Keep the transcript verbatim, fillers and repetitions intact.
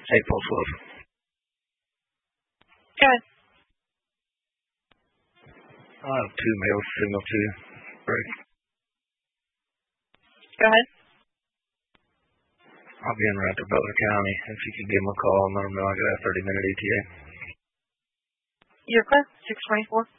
April twelfth. Go ahead. I have two males signal to you. Great. Go ahead. I'll be in Rancho Butler County. If you could give them a call and let them know I got a thirty minute E T A. You're clear. six twenty-four.